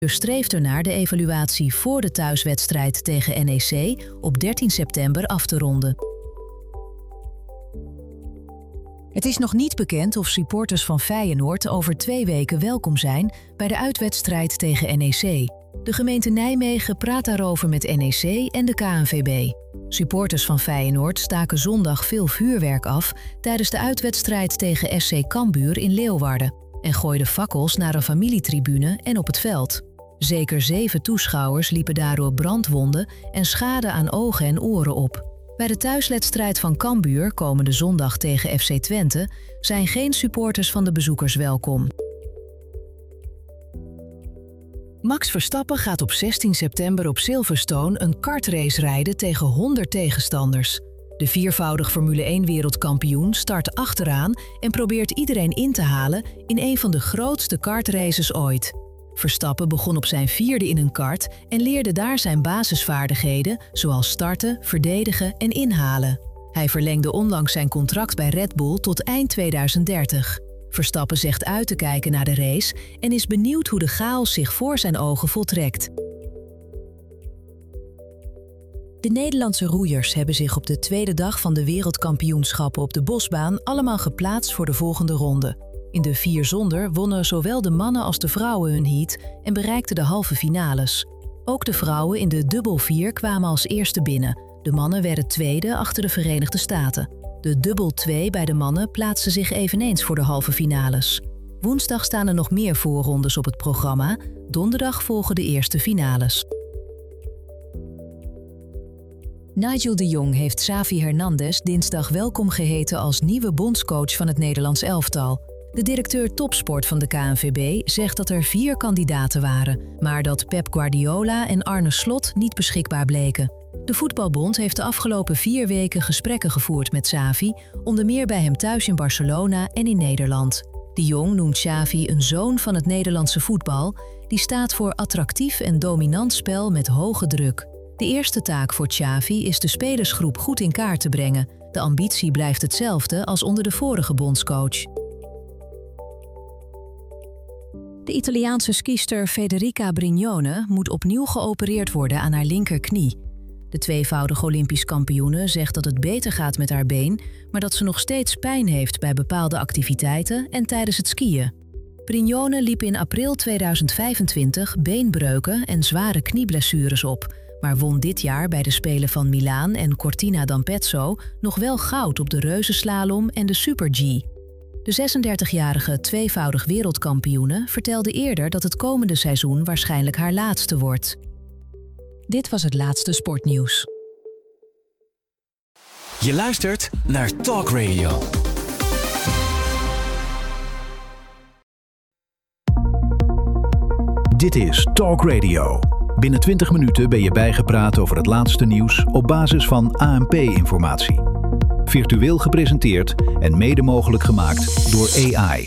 streeft ernaar de evaluatie voor de thuiswedstrijd tegen NEC op 13 september af te ronden. Het is nog niet bekend of supporters van Feyenoord over 2 weken welkom zijn bij de uitwedstrijd tegen NEC. De gemeente Nijmegen praat daarover met NEC en de KNVB. Supporters van Feyenoord staken zondag veel vuurwerk af tijdens de uitwedstrijd tegen SC Cambuur in Leeuwarden en gooiden fakkels naar een familietribune en op het veld. Zeker 7 toeschouwers liepen daardoor brandwonden en schade aan ogen en oren op. Bij de thuiswedstrijd van Cambuur komende zondag tegen FC Twente zijn geen supporters van de bezoekers welkom. Max Verstappen gaat op 16 september op Silverstone een kartrace rijden tegen 100 tegenstanders. De 4voudig Formule 1-wereldkampioen start achteraan en probeert iedereen in te halen in een van de grootste kartraces ooit. Verstappen begon op zijn 4e in een kart en leerde daar zijn basisvaardigheden, zoals starten, verdedigen en inhalen. Hij verlengde onlangs zijn contract bij Red Bull tot eind 2030. Verstappen zegt uit te kijken naar de race en is benieuwd hoe de chaos zich voor zijn ogen voltrekt. De Nederlandse roeiers hebben zich op de tweede dag van de wereldkampioenschappen op de bosbaan allemaal geplaatst voor de volgende ronde. In de 4 zonder wonnen zowel de mannen als de vrouwen hun heat en bereikten de halve finales. Ook de vrouwen in de dubbel 4 kwamen als eerste binnen. De mannen werden tweede achter de Verenigde Staten. De dubbel 2 bij de mannen plaatste zich eveneens voor de halve finales. Woensdag staan er nog meer voorrondes op het programma. Donderdag volgen de eerste finales. Nigel de Jong heeft Xavi Hernandez dinsdag welkom geheten als nieuwe bondscoach van het Nederlands elftal. De directeur topsport van de KNVB zegt dat er 4 kandidaten waren, maar dat Pep Guardiola en Arne Slot niet beschikbaar bleken. De Voetbalbond heeft de afgelopen 4 weken gesprekken gevoerd met Xavi, onder meer bij hem thuis in Barcelona en in Nederland. De Jong noemt Xavi een zoon van het Nederlandse voetbal, die staat voor attractief en dominant spel met hoge druk. De eerste taak voor Xavi is de spelersgroep goed in kaart te brengen. De ambitie blijft hetzelfde als onder de vorige bondscoach. De Italiaanse skister Federica Brignone moet opnieuw geopereerd worden aan haar linkerknie. De 2voudige Olympisch kampioene zegt dat het beter gaat met haar been, maar dat ze nog steeds pijn heeft bij bepaalde activiteiten en tijdens het skiën. Brignone liep in april 2025 beenbreuken en zware knieblessures op, maar won dit jaar bij de Spelen van Milaan en Cortina d'Ampezzo nog wel goud op de reuzenslalom en de Super-G. De 36-jarige 2voudig wereldkampioene vertelde eerder dat het komende seizoen waarschijnlijk haar laatste wordt. Dit was het laatste sportnieuws. Je luistert naar Talk Radio. Dit is Talk Radio. Binnen 20 minuten ben je bijgepraat over het laatste nieuws op basis van ANP-informatie. Virtueel gepresenteerd en mede mogelijk gemaakt door AI.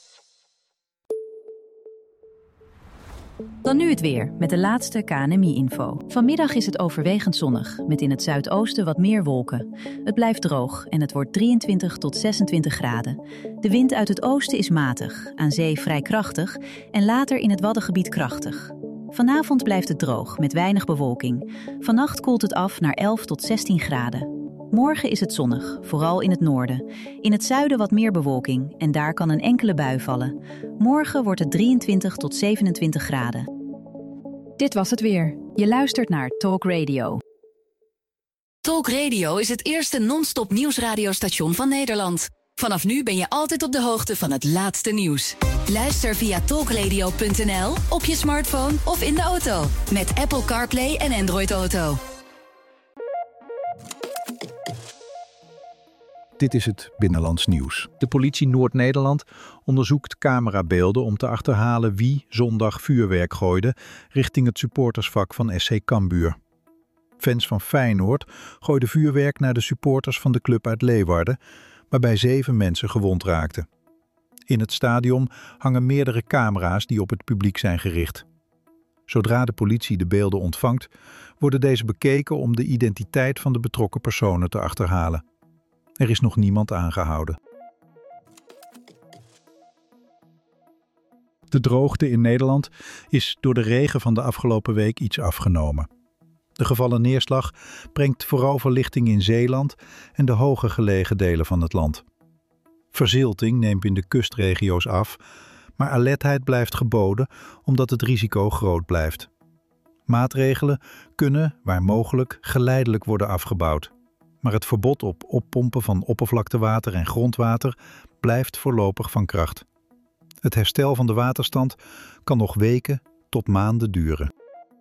Dan nu het weer, met de laatste KNMI-info. Vanmiddag is het overwegend zonnig, met in het zuidoosten wat meer wolken. Het blijft droog en het wordt 23 tot 26 graden. De wind uit het oosten is matig, aan zee vrij krachtig en later in het Waddengebied krachtig. Vanavond blijft het droog, met weinig bewolking. Vannacht koelt het af naar 11 tot 16 graden. Morgen is het zonnig, vooral in het noorden. In het zuiden wat meer bewolking en daar kan een enkele bui vallen. Morgen wordt het 23 tot 27 graden. Dit was het weer. Je luistert naar Talk Radio. Talk Radio is het eerste non-stop nieuwsradiostation van Nederland. Vanaf nu ben je altijd op de hoogte van het laatste nieuws. Luister via talkradio.nl, op je smartphone of in de auto. Met Apple CarPlay en Android Auto. Dit is het Binnenlands Nieuws. De politie Noord-Nederland onderzoekt camerabeelden om te achterhalen wie zondag vuurwerk gooide richting het supportersvak van SC Cambuur. Fans van Feyenoord gooiden vuurwerk naar de supporters van de club uit Leeuwarden, waarbij 7 mensen gewond raakten. In het stadion hangen meerdere camera's die op het publiek zijn gericht. Zodra de politie de beelden ontvangt, worden deze bekeken om de identiteit van de betrokken personen te achterhalen. Er is nog niemand aangehouden. De droogte in Nederland is door de regen van de afgelopen week iets afgenomen. De gevallen neerslag brengt vooral verlichting in Zeeland en de hoger gelegen delen van het land. Verzilting neemt in de kustregio's af, maar alertheid blijft geboden omdat het risico groot blijft. Maatregelen kunnen, waar mogelijk, geleidelijk worden afgebouwd. Maar het verbod op oppompen van oppervlaktewater en grondwater blijft voorlopig van kracht. Het herstel van de waterstand kan nog weken tot maanden duren.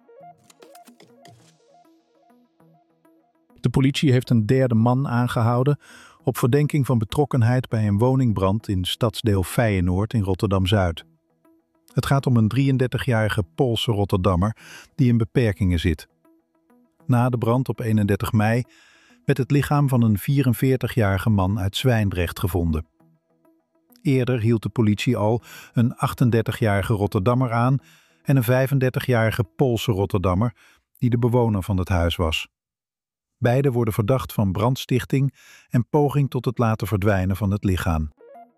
De politie heeft een derde man aangehouden op verdenking van betrokkenheid bij een woningbrand in stadsdeel Feyenoord in Rotterdam-Zuid. Het gaat om een 33-jarige Poolse Rotterdammer die in beperkingen zit. Na de brand op 31 mei werd het lichaam van een 44-jarige man uit Zwijndrecht gevonden. Eerder hield de politie al een 38-jarige Rotterdammer aan en een 35-jarige Poolse Rotterdammer die de bewoner van het huis was. Beiden worden verdacht van brandstichting en poging tot het laten verdwijnen van het lichaam.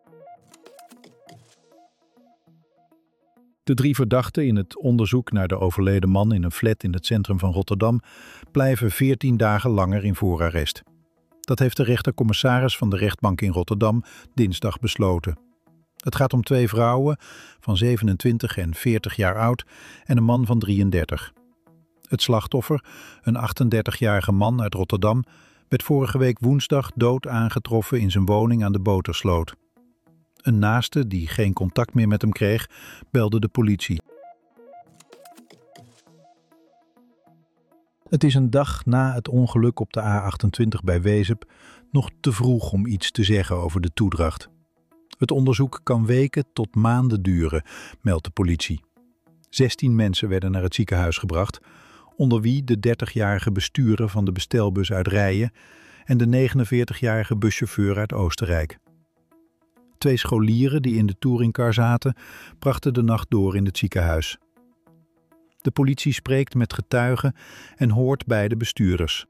De 3 verdachten in het onderzoek naar de overleden man in een flat in het centrum van Rotterdam blijven 14 dagen langer in voorarrest. Dat heeft de rechtercommissaris van de rechtbank in Rotterdam dinsdag besloten. Het gaat om 2 vrouwen van 27 en 40 jaar oud en een man van 33. Het slachtoffer, een 38-jarige man uit Rotterdam, werd vorige week woensdag dood aangetroffen in zijn woning aan de Botersloot. Een naaste die geen contact meer met hem kreeg, belde de politie. Het is een dag na het ongeluk op de A28 bij Wezep nog te vroeg om iets te zeggen over de toedracht. Het onderzoek kan weken tot maanden duren, meldt de politie. 16 mensen werden naar het ziekenhuis gebracht, onder wie de 30-jarige bestuurder van de bestelbus uit Rijen en de 49-jarige buschauffeur uit Oostenrijk. 2 scholieren die in de touringcar zaten, brachten de nacht door in het ziekenhuis. De politie spreekt met getuigen en hoort beide bestuurders.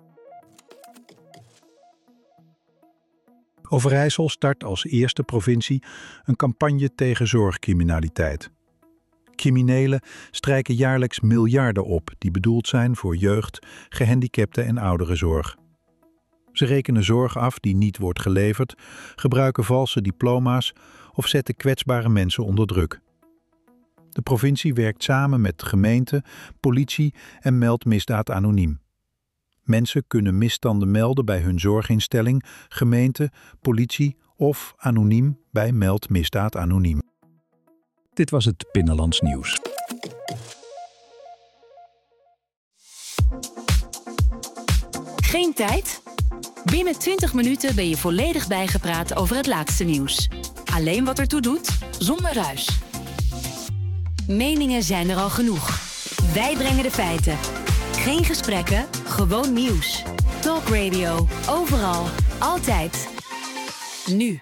Overijssel start als eerste provincie een campagne tegen zorgcriminaliteit. Criminelen strijken jaarlijks miljarden op die bedoeld zijn voor jeugd, gehandicapten en ouderenzorg. Ze rekenen zorg af die niet wordt geleverd, gebruiken valse diploma's of zetten kwetsbare mensen onder druk. De provincie werkt samen met gemeente, politie en meldt misdaad anoniem. Mensen kunnen misstanden melden bij hun zorginstelling, gemeente, politie of anoniem bij Meld Misdaad Anoniem. Dit was het Binnenlands Nieuws. Geen tijd? Binnen 20 minuten ben je volledig bijgepraat over het laatste nieuws. Alleen wat ertoe doet, zonder ruis. Meningen zijn er al genoeg. Wij brengen de feiten. Geen gesprekken, gewoon nieuws. Talk Radio, overal, altijd. Nu.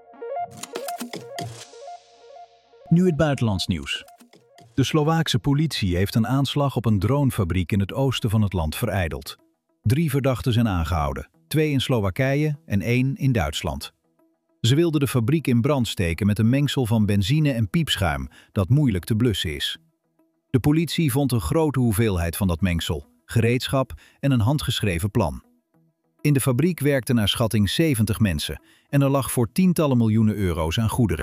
Nu het buitenlands nieuws. De Slovaakse politie heeft een aanslag op een dronefabriek in het oosten van het land verijdeld. 3 verdachten zijn aangehouden, 2 in Slowakije en 1 in Duitsland. Ze wilden de fabriek in brand steken met een mengsel van benzine en piepschuim dat moeilijk te blussen is. De politie vond een grote hoeveelheid van dat mengsel, gereedschap en een handgeschreven plan. In de fabriek werkten naar schatting 70 mensen en er lag voor tientallen miljoenen euro's aan goederen.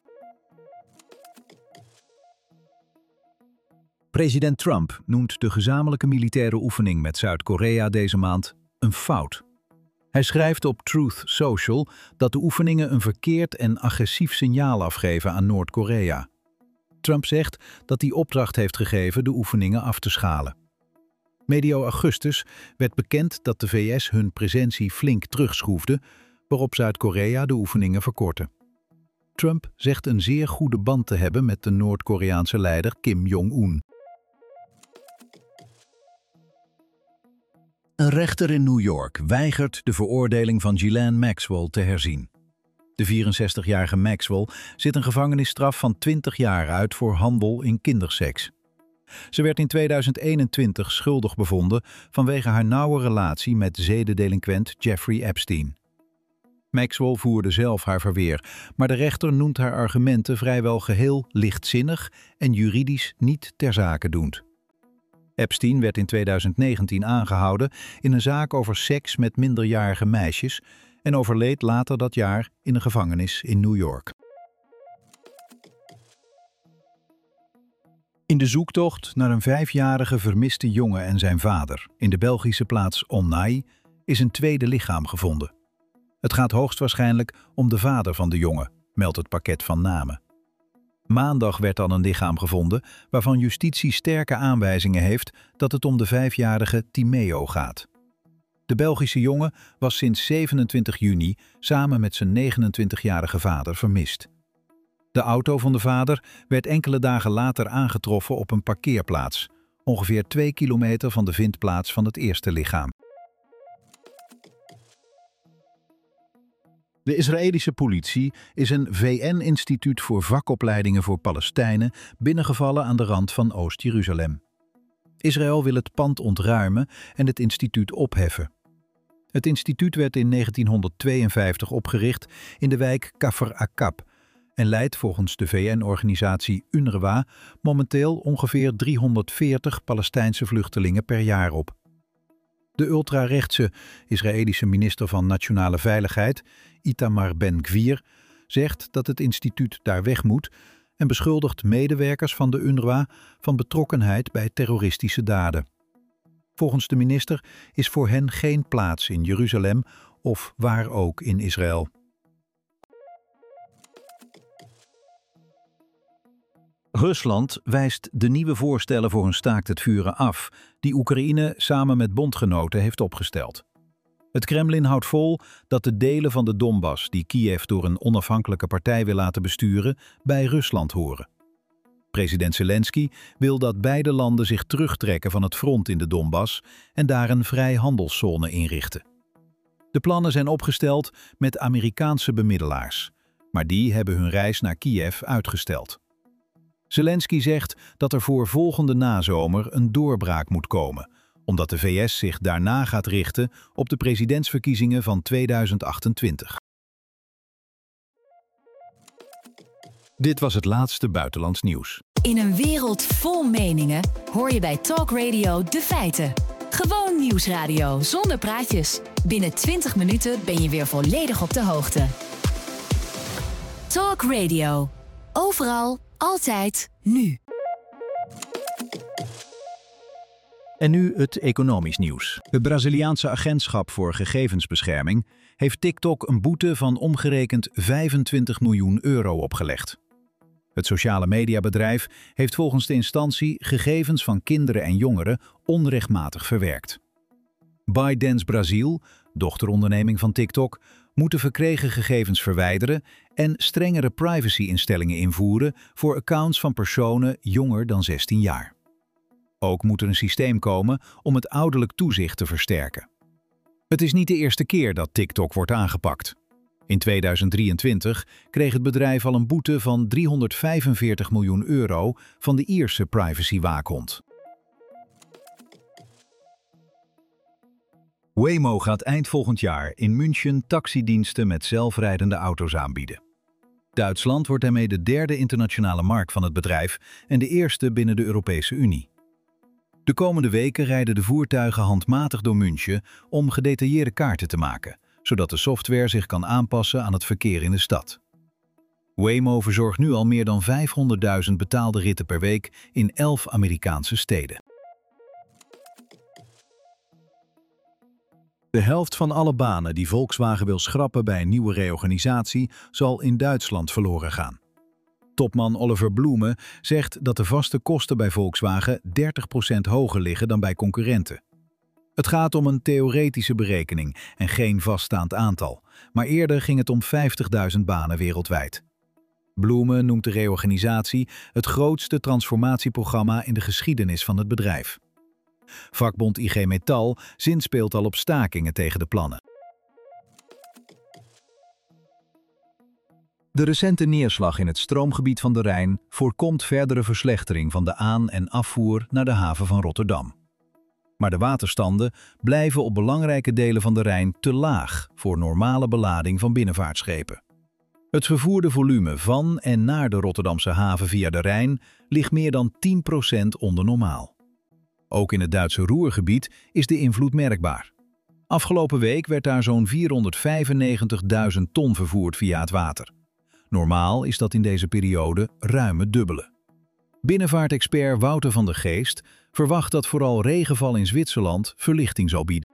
President Trump noemt de gezamenlijke militaire oefening met Zuid-Korea deze maand een fout. Hij schrijft op Truth Social dat de oefeningen een verkeerd en agressief signaal afgeven aan Noord-Korea. Trump zegt dat hij opdracht heeft gegeven de oefeningen af te schalen. Medio augustus werd bekend dat de VS hun presentie flink terugschroefde, waarop Zuid-Korea de oefeningen verkortte. Trump zegt een zeer goede band te hebben met de Noord-Koreaanse leider Kim Jong-un. Een rechter in New York weigert de veroordeling van Ghislaine Maxwell te herzien. De 64-jarige Maxwell zit een gevangenisstraf van 20 jaar uit voor handel in kinderseks. Ze werd in 2021 schuldig bevonden vanwege haar nauwe relatie met zedendelinquent Jeffrey Epstein. Maxwell voerde zelf haar verweer, maar de rechter noemt haar argumenten vrijwel geheel lichtzinnig en juridisch niet ter zake doend. Epstein werd in 2019 aangehouden in een zaak over seks met minderjarige meisjes en overleed later dat jaar in een gevangenis in New York. In de zoektocht naar een 5-jarige vermiste jongen en zijn vader in de Belgische plaats Onnai is een tweede lichaam gevonden. Het gaat hoogstwaarschijnlijk om de vader van de jongen, meldt het pakket van namen. Maandag werd dan een lichaam gevonden waarvan justitie sterke aanwijzingen heeft dat het om de 5-jarige Timeo gaat. De Belgische jongen was sinds 27 juni samen met zijn 29-jarige vader vermist. De auto van de vader werd enkele dagen later aangetroffen op een parkeerplaats, ongeveer 2 kilometer van de vindplaats van het eerste lichaam. De Israëlische politie is een VN-instituut voor vakopleidingen voor Palestijnen binnengevallen aan de rand van Oost-Jeruzalem. Israël wil het pand ontruimen en het instituut opheffen. Het instituut werd in 1952 opgericht in de wijk Kafr Akab en leidt volgens de VN-organisatie UNRWA momenteel ongeveer 340 Palestijnse vluchtelingen per jaar op. De ultrarechtse Israëlische minister van Nationale Veiligheid, Itamar Ben-Gvir, zegt dat het instituut daar weg moet en beschuldigt medewerkers van de UNRWA van betrokkenheid bij terroristische daden. Volgens de minister is voor hen geen plaats in Jeruzalem of waar ook in Israël. Rusland wijst de nieuwe voorstellen voor een staakt het vuren af die Oekraïne samen met bondgenoten heeft opgesteld. Het Kremlin houdt vol dat de delen van de Donbass die Kiev door een onafhankelijke partij wil laten besturen, bij Rusland horen. President Zelensky wil dat beide landen zich terugtrekken van het front in de Donbass en daar een vrijhandelszone inrichten. De plannen zijn opgesteld met Amerikaanse bemiddelaars, maar die hebben hun reis naar Kiev uitgesteld. Zelensky zegt dat er voor volgende nazomer een doorbraak moet komen, omdat de VS zich daarna gaat richten op de presidentsverkiezingen van 2028. Dit was het laatste buitenlands nieuws. In een wereld vol meningen hoor je bij Talk Radio de feiten. Gewoon nieuwsradio zonder praatjes. Binnen 20 minuten ben je weer volledig op de hoogte. Talk Radio. Overal, altijd, nu. En nu het economisch nieuws. Het Braziliaanse agentschap voor gegevensbescherming heeft TikTok een boete van omgerekend 25 miljoen euro opgelegd. Het sociale mediabedrijf heeft volgens de instantie gegevens van kinderen en jongeren onrechtmatig verwerkt. ByteDance Brazil, dochteronderneming van TikTok, moet de verkregen gegevens verwijderen en strengere privacy-instellingen invoeren voor accounts van personen jonger dan 16 jaar. Ook moet er een systeem komen om het ouderlijk toezicht te versterken. Het is niet de eerste keer dat TikTok wordt aangepakt. In 2023 kreeg het bedrijf al een boete van 345 miljoen euro van de Ierse privacywaakhond. Waymo gaat eind volgend jaar in München taxidiensten met zelfrijdende auto's aanbieden. Duitsland wordt daarmee de derde internationale markt van het bedrijf en de eerste binnen de Europese Unie. De komende weken rijden de voertuigen handmatig door München om gedetailleerde kaarten te maken, zodat de software zich kan aanpassen aan het verkeer in de stad. Waymo verzorgt nu al meer dan 500.000 betaalde ritten per week in 11 Amerikaanse steden. De helft van alle banen die Volkswagen wil schrappen bij een nieuwe reorganisatie zal in Duitsland verloren gaan. Topman Oliver Blume zegt dat de vaste kosten bij Volkswagen 30% hoger liggen dan bij concurrenten. Het gaat om een theoretische berekening en geen vaststaand aantal, maar eerder ging het om 50.000 banen wereldwijd. Blume noemt de reorganisatie het grootste transformatieprogramma in de geschiedenis van het bedrijf. Vakbond IG Metall zinspeelt al op stakingen tegen de plannen. De recente neerslag in het stroomgebied van de Rijn voorkomt verdere verslechtering van de aan- en afvoer naar de haven van Rotterdam. Maar de waterstanden blijven op belangrijke delen van de Rijn te laag voor normale belading van binnenvaartschepen. Het vervoerde volume van en naar de Rotterdamse haven via de Rijn ligt meer dan 10% onder normaal. Ook in het Duitse Ruhrgebied is de invloed merkbaar. Afgelopen week werd daar zo'n 495.000 ton vervoerd via het water. Normaal is dat in deze periode ruim het dubbele. Binnenvaartexpert Wouter van der Geest verwacht dat vooral regenval in Zwitserland verlichting zal bieden.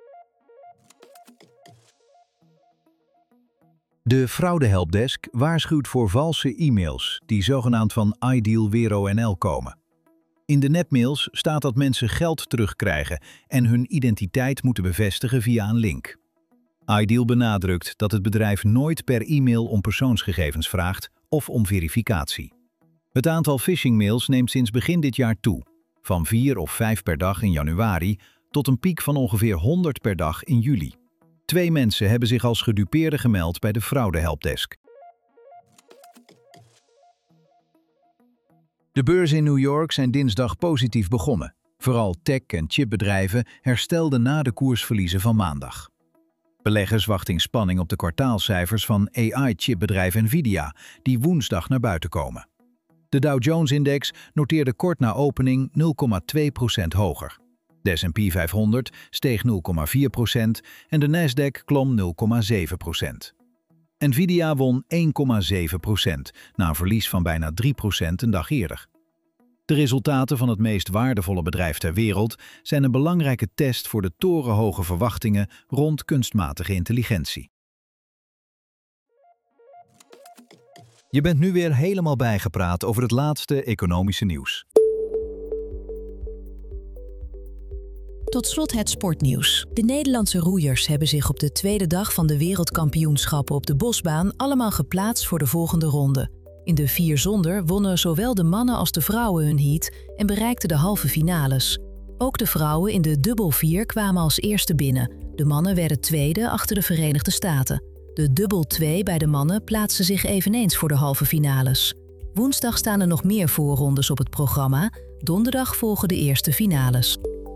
De fraudehelpdesk waarschuwt voor valse e-mails die zogenaamd van Ideal Wero NL komen. In de nepmails staat dat mensen geld terugkrijgen en hun identiteit moeten bevestigen via een link. Ideal benadrukt dat het bedrijf nooit per e-mail om persoonsgegevens vraagt of om verificatie. Het aantal phishingmails neemt sinds begin dit jaar toe, van 4 of 5 per dag in januari tot een piek van ongeveer 100 per dag in juli. 2 mensen hebben zich als gedupeerden gemeld bij de fraudehelpdesk. De beurzen in New York zijn dinsdag positief begonnen. Vooral tech- en chipbedrijven herstelden na de koersverliezen van maandag. Beleggers wachten in spanning op de kwartaalcijfers van AI-chipbedrijf Nvidia, die woensdag naar buiten komen. De Dow Jones-index noteerde kort na opening 0,2% hoger. De S&P 500 steeg 0,4% en de Nasdaq klom 0,7%. Nvidia won 1,7% na een verlies van bijna 3% een dag eerder. De resultaten van het meest waardevolle bedrijf ter wereld zijn een belangrijke test voor de torenhoge verwachtingen rond kunstmatige intelligentie. Je bent nu weer helemaal bijgepraat over het laatste economische nieuws. Tot slot het sportnieuws. De Nederlandse roeiers hebben zich op de tweede dag van de wereldkampioenschappen op de bosbaan allemaal geplaatst voor de volgende ronde. In de 4 zonder wonnen zowel de mannen als de vrouwen hun heat en bereikten de halve finales. Ook de vrouwen in de dubbel 4 kwamen als eerste binnen. De mannen werden tweede achter de Verenigde Staten. De dubbel 2 bij de mannen plaatsten zich eveneens voor de halve finales. Woensdag staan er nog meer voorrondes op het programma. Donderdag volgen de eerste finales.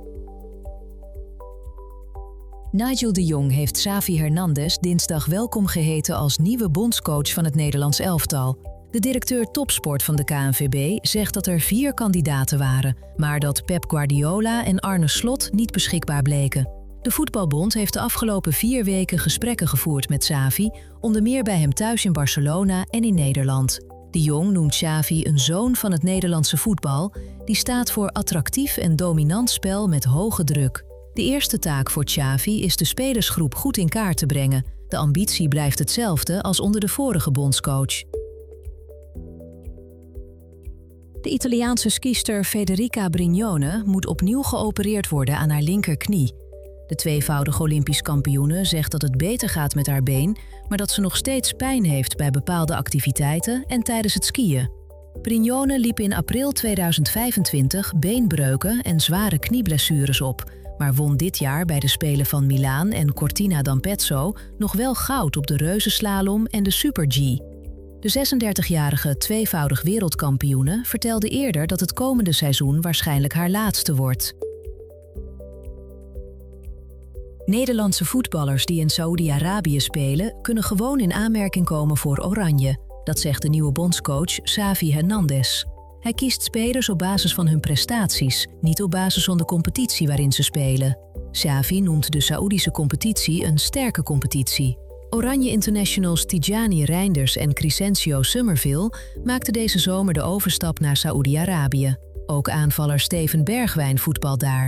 Nigel de Jong heeft Xavi Hernandez dinsdag welkom geheten als nieuwe bondscoach van het Nederlands elftal. De directeur topsport van de KNVB zegt dat er 4 kandidaten waren, maar dat Pep Guardiola en Arne Slot niet beschikbaar bleken. De Voetbalbond heeft de afgelopen 4 weken gesprekken gevoerd met Xavi, onder meer bij hem thuis in Barcelona en in Nederland. De Jong noemt Xavi een zoon van het Nederlandse voetbal, die staat voor attractief en dominant spel met hoge druk. De eerste taak voor Xavi is de spelersgroep goed in kaart te brengen. De ambitie blijft hetzelfde als onder de vorige bondscoach. De Italiaanse skister Federica Brignone moet opnieuw geopereerd worden aan haar linkerknie. De tweevoudige Olympisch kampioene zegt dat het beter gaat met haar been, maar dat ze nog steeds pijn heeft bij bepaalde activiteiten en tijdens het skiën. Brignone liep in april 2025 beenbreuken en zware knieblessures op, maar won dit jaar bij de Spelen van Milaan en Cortina d'Ampezzo nog wel goud op de reuzenslalom en de Super-G. De 36-jarige tweevoudig wereldkampioene vertelde eerder dat het komende seizoen waarschijnlijk haar laatste wordt. Nederlandse voetballers die in Saoedi-Arabië spelen kunnen gewoon in aanmerking komen voor Oranje. Dat zegt de nieuwe bondscoach Xavi Hernandez. Hij kiest spelers op basis van hun prestaties, niet op basis van de competitie waarin ze spelen. Xavi noemt de Saoedische competitie een sterke competitie. Oranje internationals Tijani Reinders en Crescencio Summerville maakten deze zomer de overstap naar Saoedi-Arabië. Ook aanvaller Steven Bergwijn voetbalt daar.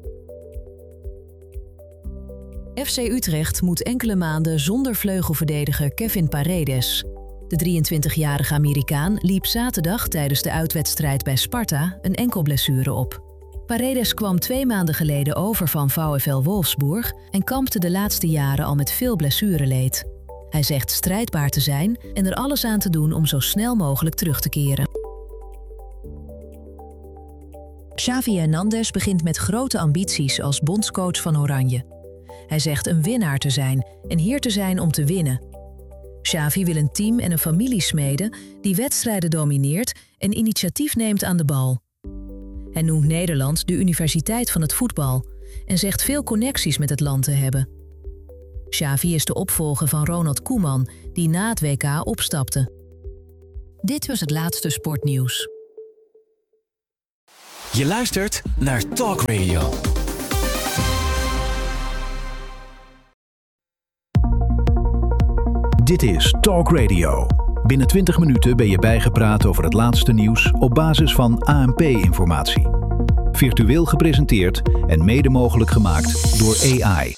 FC Utrecht moet enkele maanden zonder vleugelverdediger Kevin Paredes. De 23-jarige Amerikaan liep zaterdag tijdens de uitwedstrijd bij Sparta een enkelblessure op. Paredes kwam 2 maanden geleden over van VfL Wolfsburg en kampte de laatste jaren al met veel blessureleed. Hij zegt strijdbaar te zijn en er alles aan te doen om zo snel mogelijk terug te keren. Xavi Hernandez begint met grote ambities als bondscoach van Oranje. Hij zegt een winnaar te zijn en hier te zijn om te winnen. Xavi wil een team en een familie smeden die wedstrijden domineert en initiatief neemt aan de bal. Hij noemt Nederland de universiteit van het voetbal en zegt veel connecties met het land te hebben. Xavi is de opvolger van Ronald Koeman, die na het WK opstapte. Dit was het laatste sportnieuws. Je luistert naar Talk Radio. Dit is Talk Radio. Binnen 20 minuten ben je bijgepraat over het laatste nieuws op basis van ANP-informatie. Virtueel gepresenteerd en mede mogelijk gemaakt door AI.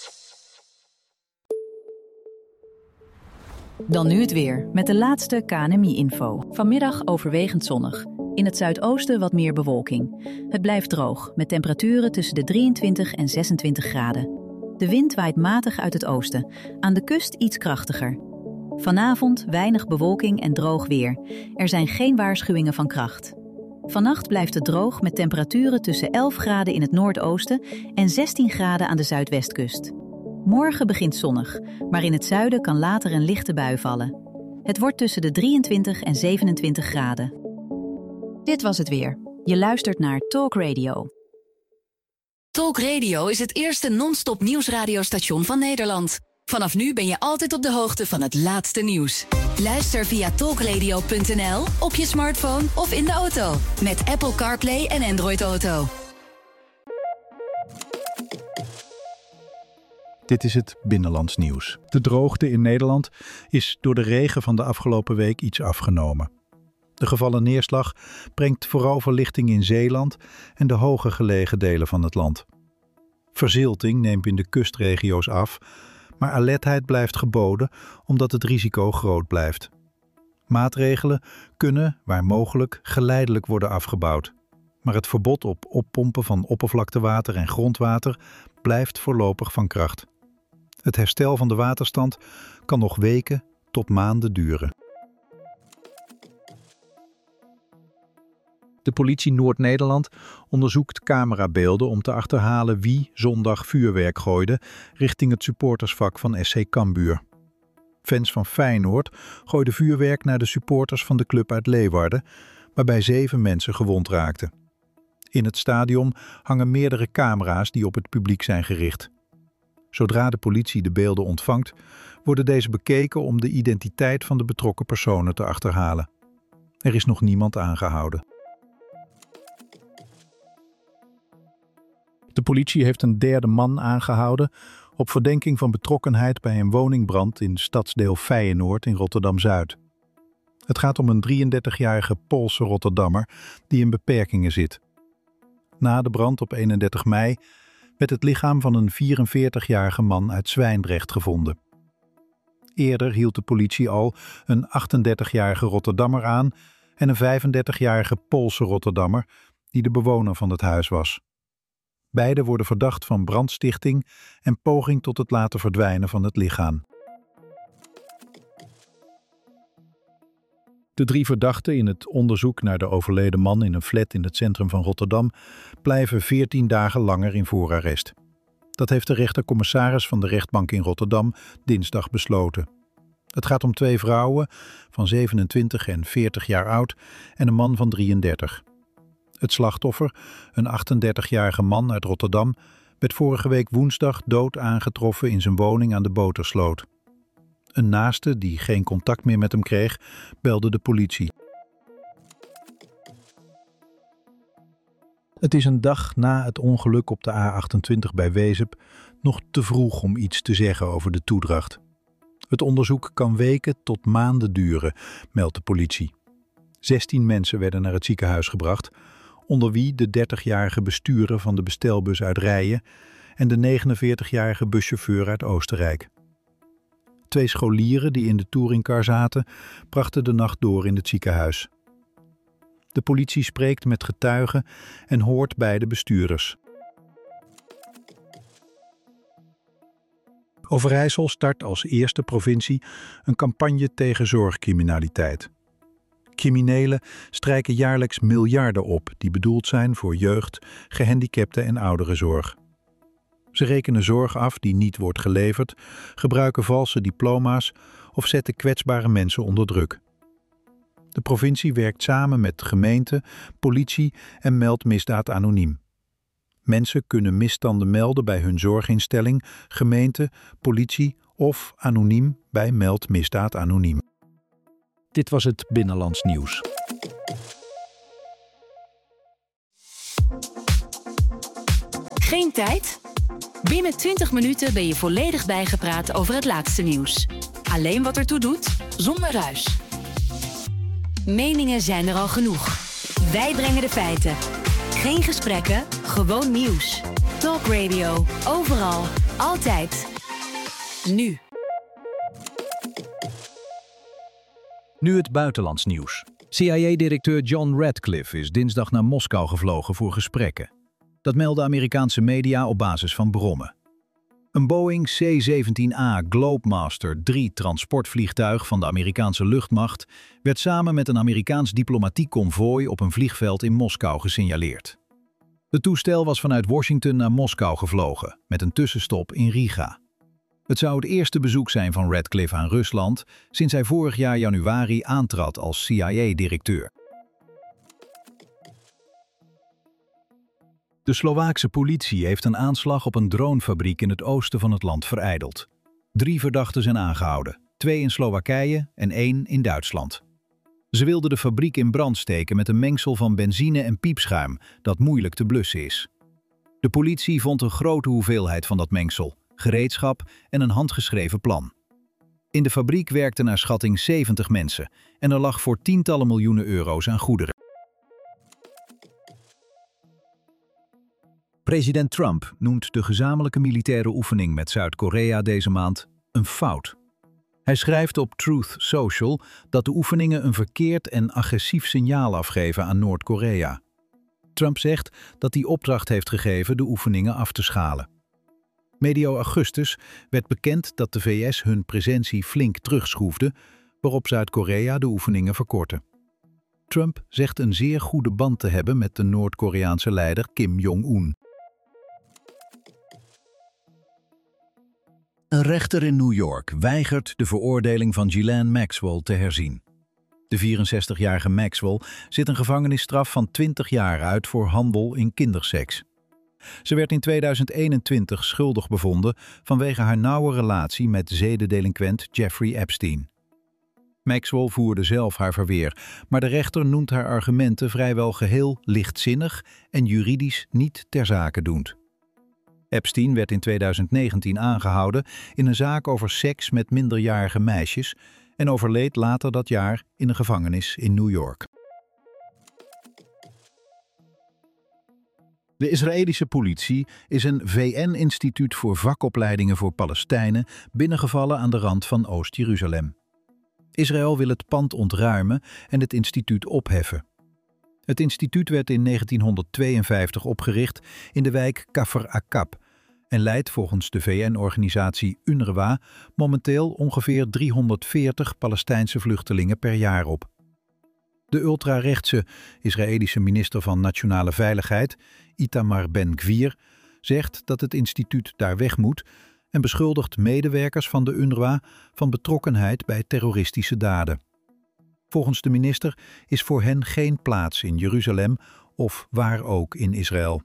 Dan nu het weer, met de laatste KNMI-info. Vanmiddag overwegend zonnig. In het zuidoosten wat meer bewolking. Het blijft droog, met temperaturen tussen de 23 en 26 graden. De wind waait matig uit het oosten, aan de kust iets krachtiger. Vanavond weinig bewolking en droog weer. Er zijn geen waarschuwingen van kracht. Vannacht blijft het droog met temperaturen tussen 11 graden in het noordoosten en 16 graden aan de zuidwestkust. Morgen begint zonnig, maar in het zuiden kan later een lichte bui vallen. Het wordt tussen de 23 en 27 graden. Dit was het weer. Je luistert naar Talk Radio. Talk Radio is het eerste non-stop nieuwsradiostation van Nederland. Vanaf nu ben je altijd op de hoogte van het laatste nieuws. Luister via talkradio.nl, op je smartphone of in de auto. Met Apple CarPlay en Android Auto. Dit is het binnenlands nieuws. De droogte in Nederland is door de regen van de afgelopen week iets afgenomen. De gevallen neerslag brengt vooral verlichting in Zeeland en de hoger gelegen delen van het land. Verzilting neemt in de kustregio's af, maar alertheid blijft geboden omdat het risico groot blijft. Maatregelen kunnen, waar mogelijk, geleidelijk worden afgebouwd. Maar het verbod op oppompen van oppervlaktewater en grondwater blijft voorlopig van kracht. Het herstel van de waterstand kan nog weken tot maanden duren. De politie Noord-Nederland onderzoekt camerabeelden om te achterhalen wie zondag vuurwerk gooide richting het supportersvak van SC Cambuur. Fans van Feyenoord gooiden vuurwerk naar de supporters van de club uit Leeuwarden, waarbij 7 mensen gewond raakten. In het stadion hangen meerdere camera's die op het publiek zijn gericht. Zodra de politie de beelden ontvangt, worden deze bekeken om de identiteit van de betrokken personen te achterhalen. Er is nog niemand aangehouden. De politie heeft een derde man aangehouden op verdenking van betrokkenheid bij een woningbrand in stadsdeel Feyenoord in Rotterdam-Zuid. Het gaat om een 33-jarige Poolse Rotterdammer die in beperkingen zit. Na de brand op 31 mei werd het lichaam van een 44-jarige man uit Zwijndrecht gevonden. Eerder hield de politie al een 38-jarige Rotterdammer aan en een 35-jarige Poolse Rotterdammer die de bewoner van het huis was. Beiden worden verdacht van brandstichting en poging tot het laten verdwijnen van het lichaam. De 3 verdachten in het onderzoek naar de overleden man in een flat in het centrum van Rotterdam blijven 14 dagen langer in voorarrest. Dat heeft de rechtercommissaris van de rechtbank in Rotterdam dinsdag besloten. Het gaat om 2 vrouwen van 27 en 40 jaar oud en een man van 33. Het slachtoffer, een 38-jarige man uit Rotterdam, werd vorige week woensdag dood aangetroffen in zijn woning aan de Botersloot. Een naaste, die geen contact meer met hem kreeg, belde de politie. Het is een dag na het ongeluk op de A28 bij Wezep nog te vroeg om iets te zeggen over de toedracht. Het onderzoek kan weken tot maanden duren, meldt de politie. 16 mensen werden naar het ziekenhuis gebracht, onder wie de 30-jarige bestuurder van de bestelbus uit Rijen en de 49-jarige buschauffeur uit Oostenrijk. 2 scholieren die in de touringcar zaten, brachten de nacht door in het ziekenhuis. De politie spreekt met getuigen en hoort beide bestuurders. Overijssel start als eerste provincie een campagne tegen zorgcriminaliteit. Criminelen strijken jaarlijks miljarden op die bedoeld zijn voor jeugd, gehandicapten en ouderenzorg. Ze rekenen zorg af die niet wordt geleverd, gebruiken valse diploma's of zetten kwetsbare mensen onder druk. De provincie werkt samen met gemeenten, politie en meldt misdaad anoniem. Mensen kunnen misstanden melden bij hun zorginstelling, gemeente, politie of anoniem bij Meld Misdaad Anoniem. Dit was het Binnenlands Nieuws. Geen tijd? Binnen 20 minuten ben je volledig bijgepraat over het laatste nieuws. Alleen wat ertoe doet, zonder ruis. Meningen zijn er al genoeg. Wij brengen de feiten. Geen gesprekken, gewoon nieuws. Talk Radio, overal, altijd. Nu. Nu het buitenlands nieuws. CIA-directeur John Ratcliffe is dinsdag naar Moskou gevlogen voor gesprekken. Dat melden Amerikaanse media op basis van bronnen. Een Boeing C-17A Globemaster III transportvliegtuig van de Amerikaanse luchtmacht werd samen met een Amerikaans diplomatiek konvooi op een vliegveld in Moskou gesignaleerd. Het toestel was vanuit Washington naar Moskou gevlogen, met een tussenstop in Riga. Het zou het eerste bezoek zijn van Ratcliffe aan Rusland sinds hij vorig jaar januari aantrad als CIA-directeur. De Slowaakse politie heeft een aanslag op een dronefabriek in het oosten van het land verijdeld. 3 verdachten zijn aangehouden, 2 in Slowakije en 1 in Duitsland. Ze wilden de fabriek in brand steken met een mengsel van benzine en piepschuim dat moeilijk te blussen is. De politie vond een grote hoeveelheid van dat mengsel, gereedschap en een handgeschreven plan. In de fabriek werkten naar schatting 70 mensen en er lag voor tientallen miljoenen euro's aan goederen. President Trump noemt de gezamenlijke militaire oefening met Zuid-Korea deze maand een fout. Hij schrijft op Truth Social dat de oefeningen een verkeerd en agressief signaal afgeven aan Noord-Korea. Trump zegt dat hij opdracht heeft gegeven de oefeningen af te schalen. Medio augustus werd bekend dat de VS hun presentie flink terugschroefde, waarop Zuid-Korea de oefeningen verkortte. Trump zegt een zeer goede band te hebben met de Noord-Koreaanse leider Kim Jong-un. Een rechter in New York weigert de veroordeling van Ghislaine Maxwell te herzien. De 64-jarige Maxwell zit een gevangenisstraf van 20 jaar uit voor handel in kinderseks. Ze werd in 2021 schuldig bevonden vanwege haar nauwe relatie met zedendelinquent Jeffrey Epstein. Maxwell voerde zelf haar verweer, maar de rechter noemt haar argumenten vrijwel geheel lichtzinnig en juridisch niet ter zake doend. Epstein werd in 2019 aangehouden in een zaak over seks met minderjarige meisjes en overleed later dat jaar in een gevangenis in New York. De Israëlische politie is een VN-instituut voor vakopleidingen voor Palestijnen binnengevallen aan de rand van Oost-Jeruzalem. Israël wil het pand ontruimen en het instituut opheffen. Het instituut werd in 1952 opgericht in de wijk Kafr Akab en leidt volgens de VN-organisatie UNRWA momenteel ongeveer 340 Palestijnse vluchtelingen per jaar op. De ultrarechtse Israëlische minister van Nationale Veiligheid, Itamar Ben-Gvir, zegt dat het instituut daar weg moet en beschuldigt medewerkers van de UNRWA van betrokkenheid bij terroristische daden. Volgens de minister is voor hen geen plaats in Jeruzalem of waar ook in Israël.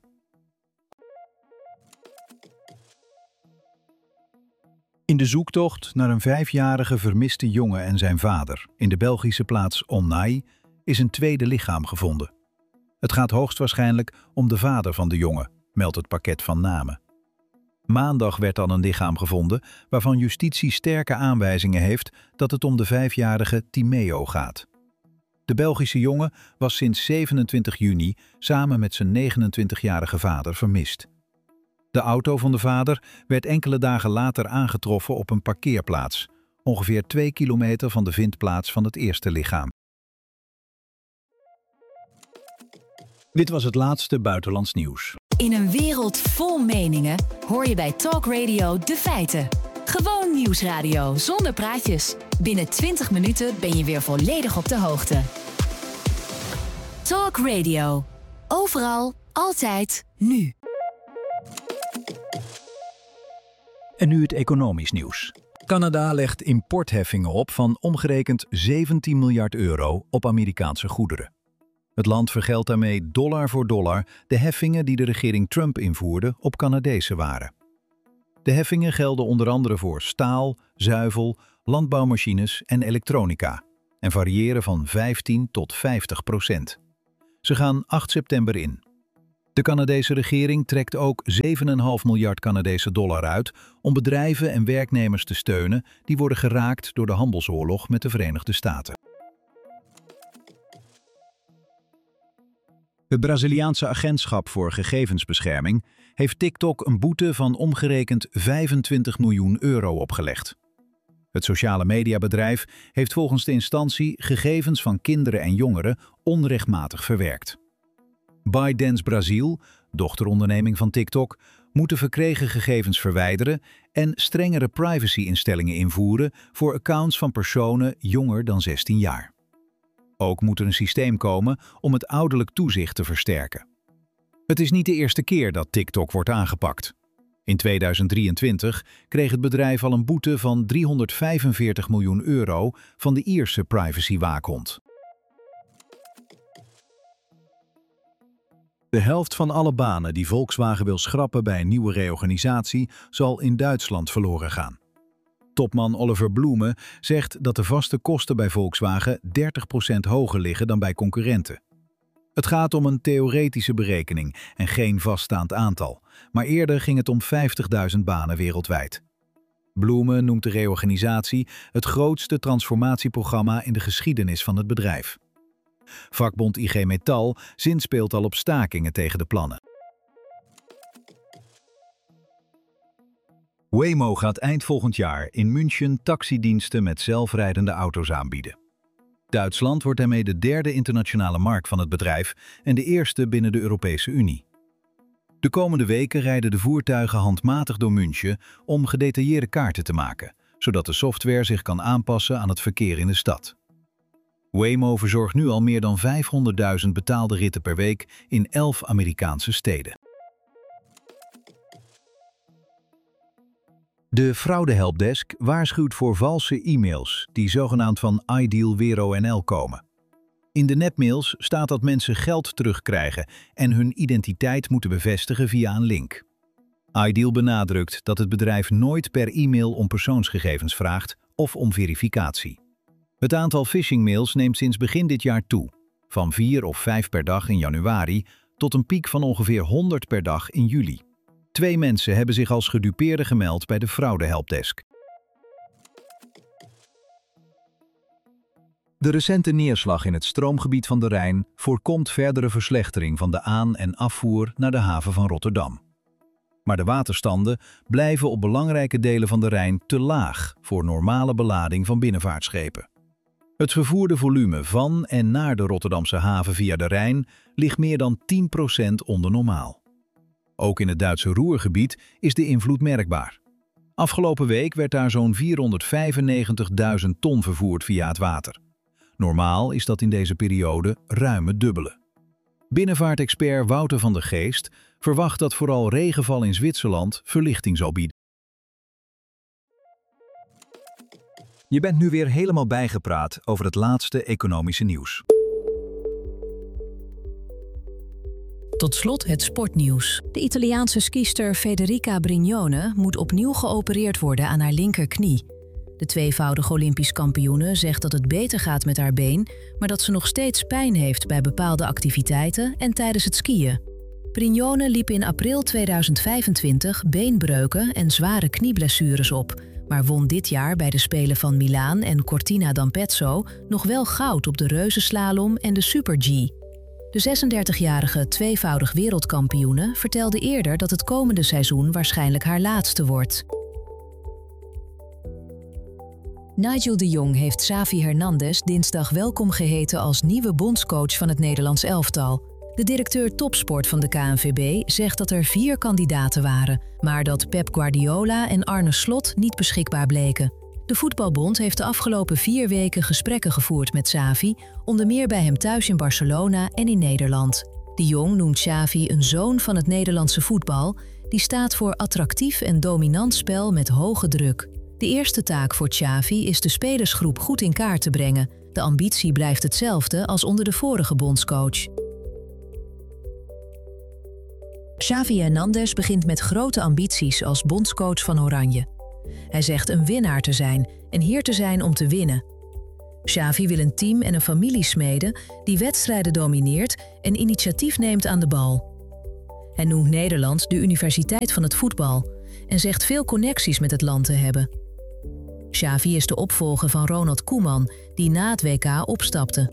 In de zoektocht naar een 5-jarige vermiste jongen en zijn vader in de Belgische plaats Onnai is een tweede lichaam gevonden. Het gaat hoogstwaarschijnlijk om de vader van de jongen, meldt het pakket van namen. Maandag werd dan een lichaam gevonden waarvan justitie sterke aanwijzingen heeft dat het om de 5-jarige Timeo gaat. De Belgische jongen was sinds 27 juni samen met zijn 29-jarige vader vermist. De auto van de vader werd enkele dagen later aangetroffen op een parkeerplaats, ongeveer 2 kilometer van de vindplaats van het eerste lichaam. Dit was het laatste buitenlands nieuws. In een wereld vol meningen hoor je bij Talk Radio de feiten. Gewoon nieuwsradio zonder praatjes. Binnen 20 minuten ben je weer volledig op de hoogte. Talk Radio. Overal, altijd, nu. En nu het economisch nieuws. Canada legt importheffingen op van omgerekend 17 miljard euro op Amerikaanse goederen. Het land vergeldt daarmee dollar voor dollar de heffingen die de regering Trump invoerde op Canadese waren. De heffingen gelden onder andere voor staal, zuivel, landbouwmachines en elektronica en variëren van 15 tot 50%. Ze gaan 8 september in. De Canadese regering trekt ook 7,5 miljard Canadese dollar uit om bedrijven en werknemers te steunen die worden geraakt door de handelsoorlog met de Verenigde Staten. Het Braziliaanse agentschap voor gegevensbescherming heeft TikTok een boete van omgerekend 25 miljoen euro opgelegd. Het sociale mediabedrijf heeft volgens de instantie gegevens van kinderen en jongeren onrechtmatig verwerkt. ByteDance Brazil, dochteronderneming van TikTok, moet de verkregen gegevens verwijderen en strengere privacy-instellingen invoeren voor accounts van personen jonger dan 16 jaar. Ook moet er een systeem komen om het ouderlijk toezicht te versterken. Het is niet de eerste keer dat TikTok wordt aangepakt. In 2023 kreeg het bedrijf al een boete van 345 miljoen euro van de Ierse privacywaakhond. De helft van alle banen die Volkswagen wil schrappen bij een nieuwe reorganisatie zal in Duitsland verloren gaan. Topman Oliver Blume zegt dat de vaste kosten bij Volkswagen 30% hoger liggen dan bij concurrenten. Het gaat om een theoretische berekening en geen vaststaand aantal, maar eerder ging het om 50.000 banen wereldwijd. Blume noemt de reorganisatie het grootste transformatieprogramma in de geschiedenis van het bedrijf. Vakbond IG Metall zinspeelt al op stakingen tegen de plannen. Waymo gaat eind volgend jaar in München taxidiensten met zelfrijdende auto's aanbieden. Duitsland wordt daarmee de derde internationale markt van het bedrijf en de eerste binnen de Europese Unie. De komende weken rijden de voertuigen handmatig door München om gedetailleerde kaarten te maken, zodat de software zich kan aanpassen aan het verkeer in de stad. Waymo verzorgt nu al meer dan 500.000 betaalde ritten per week in 11 Amerikaanse steden. De fraudehelpdesk waarschuwt voor valse e-mails die zogenaamd van Ideal Vero NL komen. In de nepmails staat dat mensen geld terugkrijgen en hun identiteit moeten bevestigen via een link. Ideal benadrukt dat het bedrijf nooit per e-mail om persoonsgegevens vraagt of om verificatie. Het aantal phishingmails neemt sinds begin dit jaar toe, van 4 of 5 per dag in januari tot een piek van ongeveer 100 per dag in juli. 2 mensen hebben zich als gedupeerden gemeld bij de fraudehelpdesk. De recente neerslag in het stroomgebied van de Rijn voorkomt verdere verslechtering van de aan- en afvoer naar de haven van Rotterdam. Maar de waterstanden blijven op belangrijke delen van de Rijn te laag voor normale belading van binnenvaartschepen. Het vervoerde volume van en naar de Rotterdamse haven via de Rijn ligt meer dan 10% onder normaal. Ook in het Duitse Ruhrgebied is de invloed merkbaar. Afgelopen week werd daar zo'n 495.000 ton vervoerd via het water. Normaal is dat in deze periode ruim het dubbele. Binnenvaartexpert Wouter van der Geest verwacht dat vooral regenval in Zwitserland verlichting zal bieden. Je bent nu weer helemaal bijgepraat over het laatste economische nieuws. Tot slot het sportnieuws. De Italiaanse skister Federica Brignone moet opnieuw geopereerd worden aan haar linkerknie. De tweevoudige Olympisch kampioene zegt dat het beter gaat met haar been, maar dat ze nog steeds pijn heeft bij bepaalde activiteiten en tijdens het skiën. Brignone liep in april 2025 beenbreuken en zware knieblessures op, maar won dit jaar bij de Spelen van Milaan en Cortina d'Ampezzo nog wel goud op de reuzenslalom en de Super-G. De 36-jarige tweevoudig wereldkampioene vertelde eerder dat het komende seizoen waarschijnlijk haar laatste wordt. Nigel de Jong heeft Xavi Hernandez dinsdag welkom geheten als nieuwe bondscoach van het Nederlands elftal. De directeur topsport van de KNVB zegt dat er 4 kandidaten waren, maar dat Pep Guardiola en Arne Slot niet beschikbaar bleken. De Voetbalbond heeft de afgelopen 4 weken gesprekken gevoerd met Xavi, onder meer bij hem thuis in Barcelona en in Nederland. De Jong noemt Xavi een zoon van het Nederlandse voetbal, die staat voor attractief en dominant spel met hoge druk. De eerste taak voor Xavi is de spelersgroep goed in kaart te brengen. De ambitie blijft hetzelfde als onder de vorige bondscoach. Xavi Hernández begint met grote ambities als bondscoach van Oranje. Hij zegt een winnaar te zijn en hier te zijn om te winnen. Xavi wil een team en een familie smeden die wedstrijden domineert en initiatief neemt aan de bal. Hij noemt Nederland de universiteit van het voetbal en zegt veel connecties met het land te hebben. Xavi is de opvolger van Ronald Koeman, die na het WK opstapte.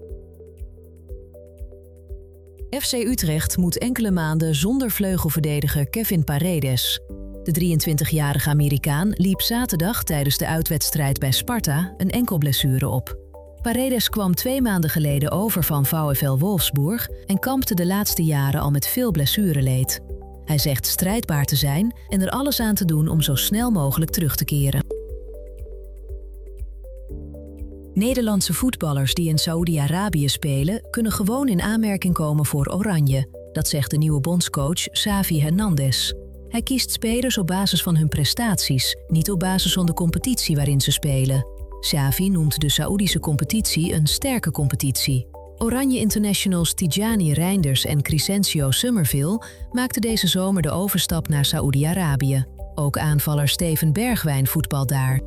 FC Utrecht moet enkele maanden zonder vleugelverdediger Kevin Paredes. De 23-jarige Amerikaan liep zaterdag tijdens de uitwedstrijd bij Sparta een enkelblessure op. Paredes kwam 2 maanden geleden over van VfL Wolfsburg en kampte de laatste jaren al met veel blessureleed. Hij zegt strijdbaar te zijn en er alles aan te doen om zo snel mogelijk terug te keren. Nederlandse voetballers die in Saoedi-Arabië spelen kunnen gewoon in aanmerking komen voor Oranje. Dat zegt de nieuwe bondscoach Xavi Hernández. Hij kiest spelers op basis van hun prestaties, niet op basis van de competitie waarin ze spelen. Xavi noemt de Saoedische competitie een sterke competitie. Oranje internationals Tijani Reinders en Crescencio Summerville maakten deze zomer de overstap naar Saoedi-Arabië. Ook aanvaller Steven Bergwijn voetbalt daar.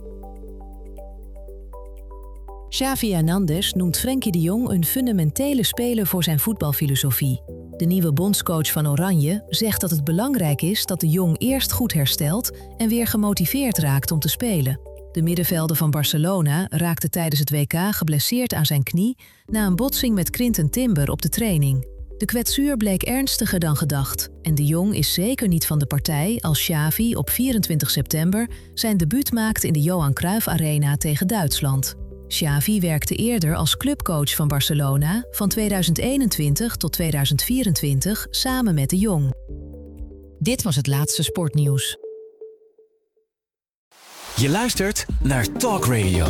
Xavi Hernández noemt Frenkie de Jong een fundamentele speler voor zijn voetbalfilosofie. De nieuwe bondscoach van Oranje zegt dat het belangrijk is dat de Jong eerst goed herstelt en weer gemotiveerd raakt om te spelen. De middenvelder van Barcelona raakte tijdens het WK geblesseerd aan zijn knie na een botsing met Quinten Timber op de training. De kwetsuur bleek ernstiger dan gedacht en de Jong is zeker niet van de partij als Xavi op 24 september zijn debuut maakt in de Johan Cruijff Arena tegen Duitsland. Xavi werkte eerder als clubcoach van Barcelona van 2021 tot 2024 samen met de Jong. Dit was het laatste sportnieuws. Je luistert naar Talk Radio.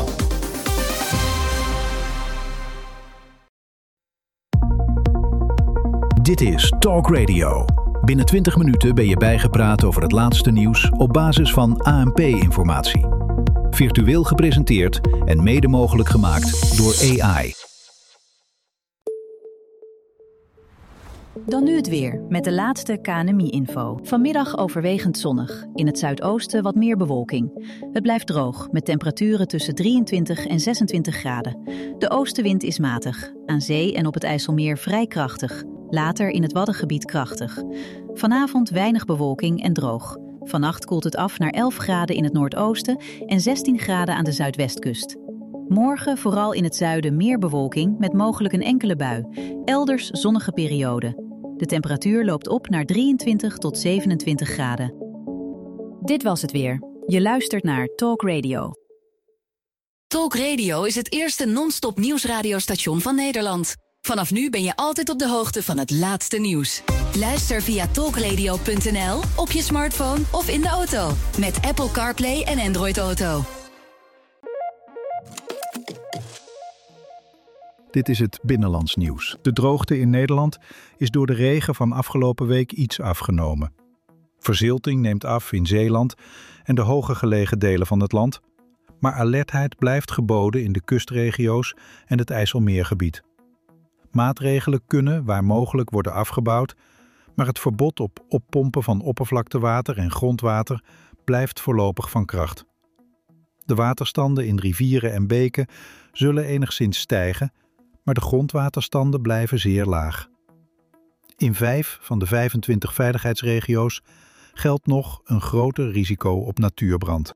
Dit is Talk Radio. Binnen 20 minuten ben je bijgepraat over het laatste nieuws op basis van ANP-informatie. Virtueel gepresenteerd en mede mogelijk gemaakt door AI. Dan nu het weer, met de laatste KNMI-info. Vanmiddag overwegend zonnig. In het zuidoosten wat meer bewolking. Het blijft droog, met temperaturen tussen 23 en 26 graden. De oostenwind is matig. Aan zee en op het IJsselmeer vrij krachtig. Later in het Waddengebied krachtig. Vanavond weinig bewolking en droog. Vannacht koelt het af naar 11 graden in het noordoosten en 16 graden aan de zuidwestkust. Morgen vooral in het zuiden meer bewolking met mogelijk een enkele bui. Elders zonnige periode. De temperatuur loopt op naar 23 tot 27 graden. Dit was het weer. Je luistert naar Talk Radio. Talk Radio is het eerste non-stop nieuwsradiostation van Nederland. Vanaf nu ben je altijd op de hoogte van het laatste nieuws. Luister via talkradio.nl, op je smartphone of in de auto. Met Apple CarPlay en Android Auto. Dit is het binnenlands nieuws. De droogte in Nederland is door de regen van afgelopen week iets afgenomen. Verzilting neemt af in Zeeland en de hoger gelegen delen van het land. Maar alertheid blijft geboden in de kustregio's en het IJsselmeergebied. Maatregelen kunnen waar mogelijk worden afgebouwd, maar het verbod op oppompen van oppervlaktewater en grondwater blijft voorlopig van kracht. De waterstanden in rivieren en beken zullen enigszins stijgen, maar de grondwaterstanden blijven zeer laag. In 5 van de 25 veiligheidsregio's geldt nog een groter risico op natuurbrand.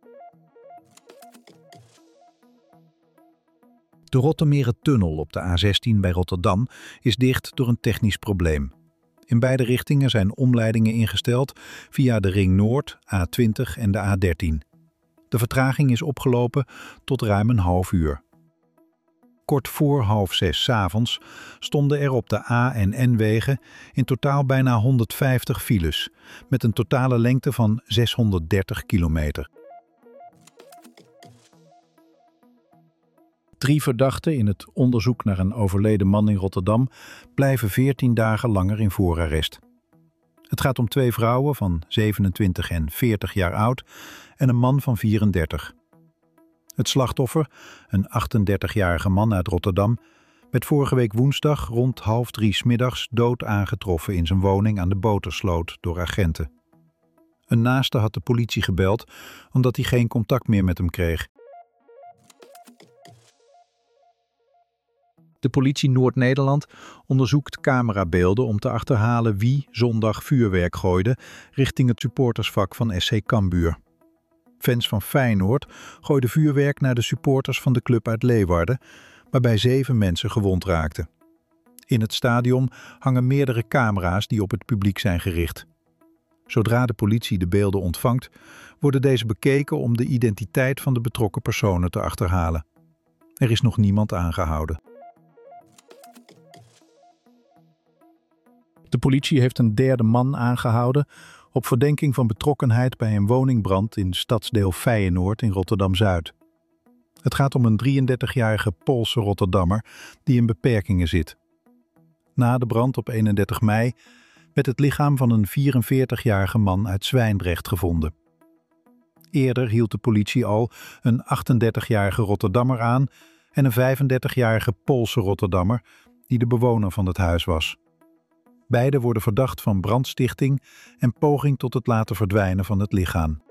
De Rottermerentunnel op de A16 bij Rotterdam is dicht door een technisch probleem. In beide richtingen zijn omleidingen ingesteld via de Ring Noord, A20 en de A13. De vertraging is opgelopen tot ruim een half uur. Kort voor 5:30 'avonds stonden er op de A- en N-wegen in totaal bijna 150 files, met een totale lengte van 630 kilometer. 3 verdachten in het onderzoek naar een overleden man in Rotterdam blijven 14 dagen langer in voorarrest. Het gaat om 2 vrouwen van 27 en 40 jaar oud en een man van 34. Het slachtoffer, een 38-jarige man uit Rotterdam, werd vorige week woensdag rond 2:30 'middags dood aangetroffen in zijn woning aan de Botersloot door agenten. Een naaste had de politie gebeld omdat hij geen contact meer met hem kreeg. De politie Noord-Nederland onderzoekt camerabeelden om te achterhalen wie zondag vuurwerk gooide richting het supportersvak van SC Cambuur. Fans van Feyenoord gooiden vuurwerk naar de supporters van de club uit Leeuwarden, waarbij 7 mensen gewond raakten. In het stadion hangen meerdere camera's die op het publiek zijn gericht. Zodra de politie de beelden ontvangt, worden deze bekeken om de identiteit van de betrokken personen te achterhalen. Er is nog niemand aangehouden. De politie heeft een 3e man aangehouden op verdenking van betrokkenheid bij een woningbrand in stadsdeel Feyenoord in Rotterdam-Zuid. Het gaat om een 33-jarige Poolse Rotterdammer die in beperkingen zit. Na de brand op 31 mei werd het lichaam van een 44-jarige man uit Zwijndrecht gevonden. Eerder hield de politie al een 38-jarige Rotterdammer aan en een 35-jarige Poolse Rotterdammer die de bewoner van het huis was. Beiden worden verdacht van brandstichting en poging tot het laten verdwijnen van het lichaam.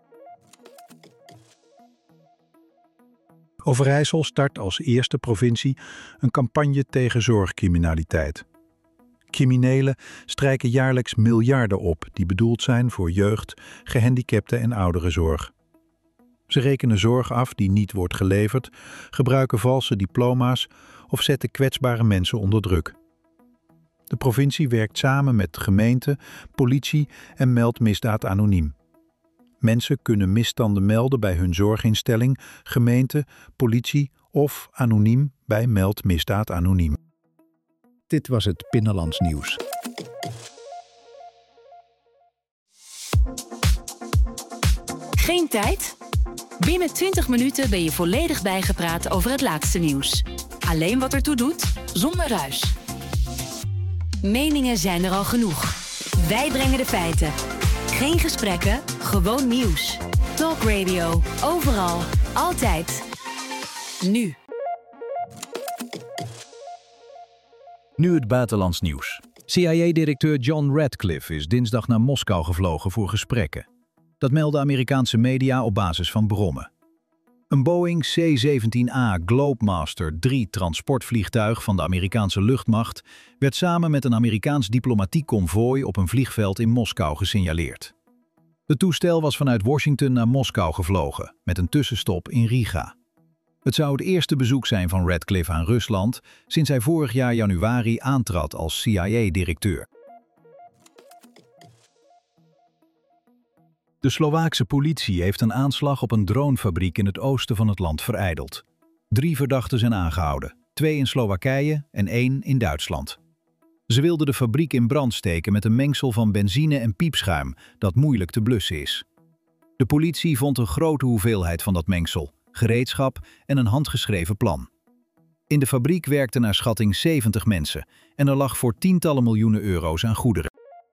Overijssel start als eerste provincie een campagne tegen zorgcriminaliteit. Criminelen strijken jaarlijks miljarden op die bedoeld zijn voor jeugd, gehandicapten en ouderenzorg. Ze rekenen zorg af die niet wordt geleverd, gebruiken valse diploma's of zetten kwetsbare mensen onder druk. De provincie werkt samen met gemeente, politie en meldt misdaad anoniem. Mensen kunnen misstanden melden bij hun zorginstelling, gemeente, politie of anoniem bij Meld Misdaad Anoniem. Dit was het Binnenlands Nieuws. Geen tijd? Binnen 20 minuten ben je volledig bijgepraat over het laatste nieuws. Alleen wat ertoe doet, zonder ruis. Meningen zijn er al genoeg. Wij brengen de feiten. Geen gesprekken, gewoon nieuws. Talk Radio, overal, altijd. Nu. Nu het buitenlands nieuws. CIA-directeur John Ratcliffe is dinsdag naar Moskou gevlogen voor gesprekken. Dat melden Amerikaanse media op basis van bronnen. Een Boeing C-17A Globemaster III transportvliegtuig van de Amerikaanse luchtmacht werd samen met een Amerikaans diplomatiek konvooi op een vliegveld in Moskou gesignaleerd. Het toestel was vanuit Washington naar Moskou gevlogen, met een tussenstop in Riga. Het zou het eerste bezoek zijn van Ratcliffe aan Rusland sinds hij vorig jaar januari aantrad als CIA-directeur. De Slowaakse politie heeft een aanslag op een dronefabriek in het oosten van het land verijdeld. 3 verdachten zijn aangehouden, 2 in Slowakije en 1 in Duitsland. Ze wilden de fabriek in brand steken met een mengsel van benzine en piepschuim dat moeilijk te blussen is. De politie vond een grote hoeveelheid van dat mengsel, gereedschap en een handgeschreven plan. In de fabriek werkten naar schatting 70 mensen en er lag voor tientallen miljoenen euro's aan goederen.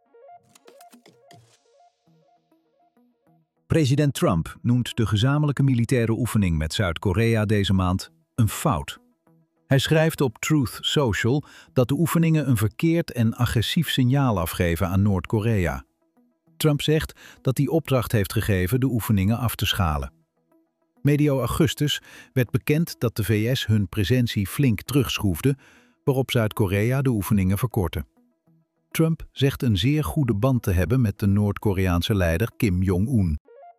President Trump noemt de gezamenlijke militaire oefening met Zuid-Korea deze maand een fout. Hij schrijft op Truth Social dat de oefeningen een verkeerd en agressief signaal afgeven aan Noord-Korea. Trump zegt dat hij opdracht heeft gegeven de oefeningen af te schalen. Medio augustus werd bekend dat de VS hun presentie flink terugschroefde, waarop Zuid-Korea de oefeningen verkortte. Trump zegt een zeer goede band te hebben met de Noord-Koreaanse leider Kim Jong-un.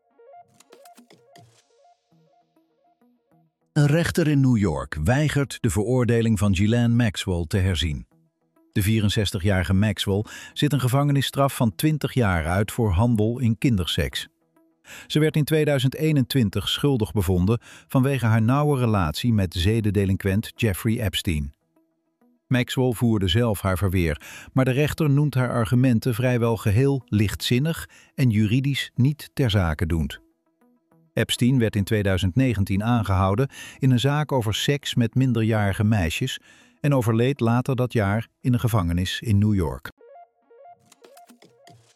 Een rechter in New York weigert de veroordeling van Ghislaine Maxwell te herzien. De 64-jarige Maxwell zit een gevangenisstraf van 20 jaar uit voor handel in kinderseks. Ze werd in 2021 schuldig bevonden vanwege haar nauwe relatie met zedendelinquent Jeffrey Epstein. Maxwell voerde zelf haar verweer, maar de rechter noemt haar argumenten vrijwel geheel lichtzinnig en juridisch niet ter zake doend. Epstein werd in 2019 aangehouden in een zaak over seks met minderjarige meisjes en overleed later dat jaar in een gevangenis in New York.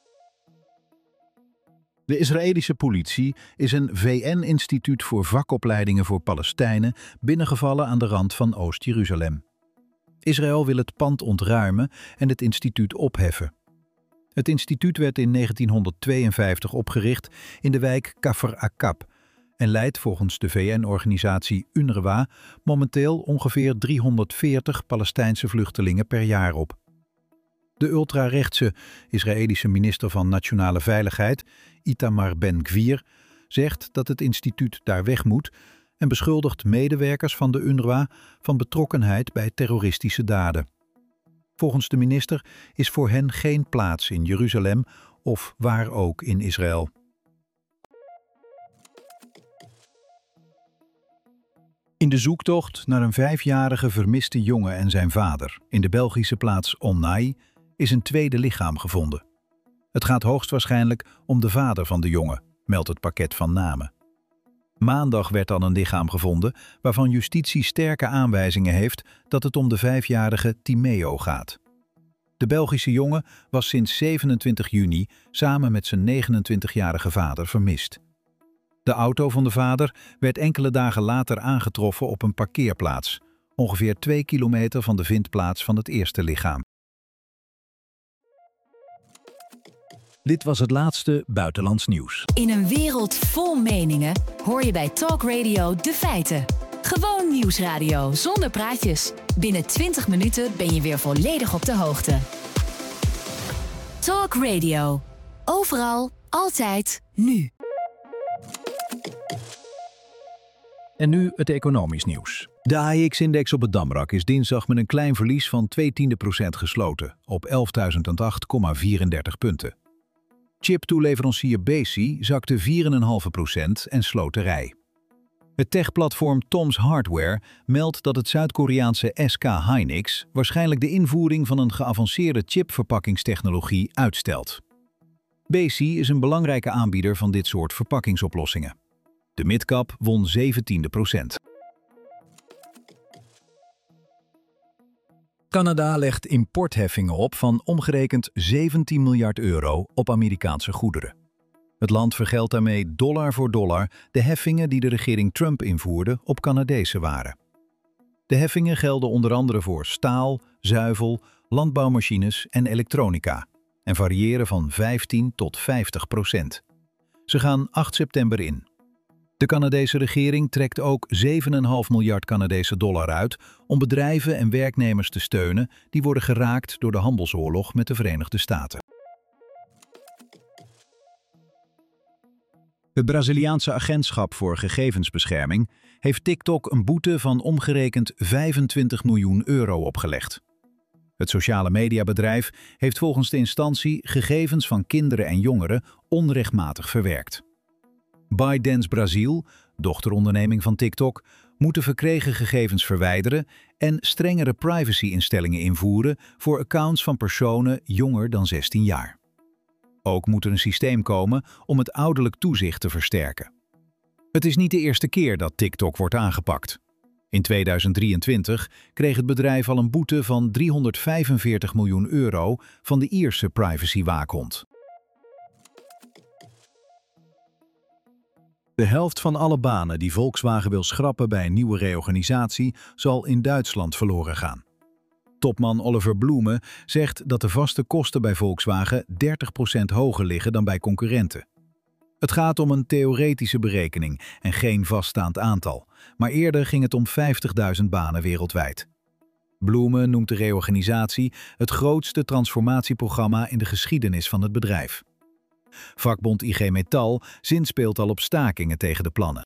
De Israëlische politie is een VN-instituut voor vakopleidingen voor Palestijnen binnengevallen aan de rand van Oost-Jeruzalem. Israël wil het pand ontruimen en het instituut opheffen. Het instituut werd in 1952 opgericht in de wijk Kafr Akab en leidt volgens de VN-organisatie UNRWA momenteel ongeveer 340 Palestijnse vluchtelingen per jaar op. De ultrarechtse Israëlische minister van Nationale Veiligheid, Itamar Ben-Gvir, zegt dat het instituut daar weg moet en beschuldigt medewerkers van de UNRWA van betrokkenheid bij terroristische daden. Volgens de minister is voor hen geen plaats in Jeruzalem of waar ook in Israël. In de zoektocht naar een 5-jarige vermiste jongen en zijn vader in de Belgische plaats Onnai is een tweede lichaam gevonden. Het gaat hoogstwaarschijnlijk om de vader van de jongen, meldt het pakket van namen. Maandag werd dan een lichaam gevonden waarvan justitie sterke aanwijzingen heeft dat het om de 5-jarige Timeo gaat. De Belgische jongen was sinds 27 juni samen met zijn 29-jarige vader vermist. De auto van de vader werd enkele dagen later aangetroffen op een parkeerplaats, ongeveer 2 kilometer van de vindplaats van het eerste lichaam. Dit was het laatste buitenlands nieuws. In een wereld vol meningen hoor je bij Talk Radio de feiten. Gewoon nieuwsradio zonder praatjes. Binnen 20 minuten ben je weer volledig op de hoogte. Talk Radio. Overal, altijd, nu. En nu het economisch nieuws. De AEX-index op het Damrak is dinsdag met een klein verlies van 0,2% gesloten, op 11.008,34 punten. Chiptoeleverancier Besi zakte 4,5% en sloot de rij. Het techplatform Tom's Hardware meldt dat het Zuid-Koreaanse SK Hynix waarschijnlijk de invoering van een geavanceerde chipverpakkingstechnologie uitstelt. Besi is een belangrijke aanbieder van dit soort verpakkingsoplossingen. De midcap won 17%. Canada legt importheffingen op van omgerekend 17 miljard euro op Amerikaanse goederen. Het land vergeldt daarmee dollar voor dollar de heffingen die de regering Trump invoerde op Canadese waren. De heffingen gelden onder andere voor staal, zuivel, landbouwmachines en elektronica en variëren van 15 tot 50%. Ze gaan 8 september in. De Canadese regering trekt ook 7,5 miljard Canadese dollar uit om bedrijven en werknemers te steunen die worden geraakt door de handelsoorlog met de Verenigde Staten. Het Braziliaanse agentschap voor gegevensbescherming heeft TikTok een boete van omgerekend 25 miljoen euro opgelegd. Het sociale mediabedrijf heeft volgens de instantie gegevens van kinderen en jongeren onrechtmatig verwerkt. ByteDance Brazil, dochteronderneming van TikTok, moet de verkregen gegevens verwijderen en strengere privacy-instellingen invoeren voor accounts van personen jonger dan 16 jaar. Ook moet er een systeem komen om het ouderlijk toezicht te versterken. Het is niet de eerste keer dat TikTok wordt aangepakt. In 2023 kreeg het bedrijf al een boete van 345 miljoen euro van de Ierse privacywaakhond. De helft van alle banen die Volkswagen wil schrappen bij een nieuwe reorganisatie zal in Duitsland verloren gaan. Topman Oliver Blume zegt dat de vaste kosten bij Volkswagen 30% hoger liggen dan bij concurrenten. Het gaat om een theoretische berekening en geen vaststaand aantal, maar eerder ging het om 50.000 banen wereldwijd. Blume noemt de reorganisatie het grootste transformatieprogramma in de geschiedenis van het bedrijf. Vakbond IG Metall zinspeelt al op stakingen tegen de plannen.